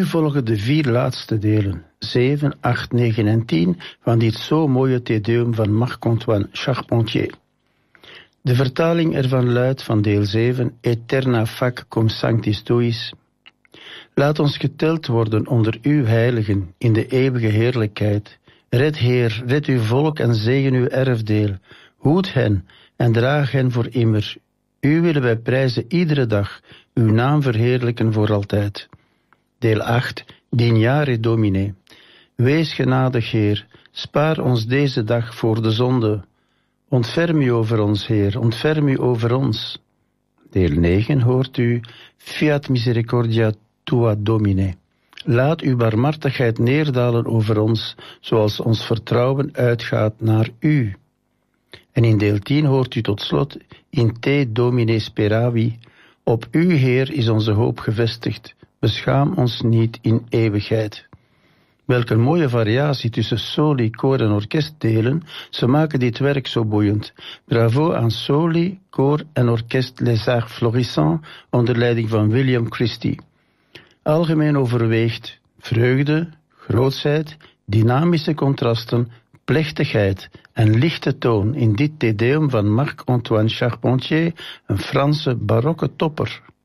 volgen de 4 laatste delen, 7, 8, 9 en 10, van dit zo mooie Te Deum van Marc-Antoine Charpentier. De vertaling ervan luidt van deel 7, Aeterna fac cum sanctis tuis. Laat ons geteld worden onder uw heiligen in de eeuwige heerlijkheid. Red Heer, red uw volk en zegen uw erfdeel. Hoed hen en draag hen voor immer. U willen wij prijzen iedere dag, uw naam verheerlijken voor altijd. Deel 8, Dignare Domine. Wees genadig, Heer, spaar ons deze dag voor de zonde. Ontferm u over ons, Heer, ontferm u over ons. Deel 9 hoort u, Fiat misericordia tua Domine. Laat uw barmhartigheid neerdalen over ons, zoals ons vertrouwen uitgaat naar u. En in deel 10 hoort u tot slot, in te Domine speravi, op u, Heer, is onze hoop gevestigd. Beschaam ons niet in eeuwigheid. Welke mooie variatie tussen soli, koor en orkestdelen, ze maken dit werk zo boeiend. Bravo aan soli, koor en orkest Les Arts Florissants onder leiding van William Christie. Algemeen overweegt vreugde, grootsheid, dynamische contrasten, plechtigheid en lichte toon in dit Te Deum van Marc-Antoine Charpentier, een Franse barokke topper.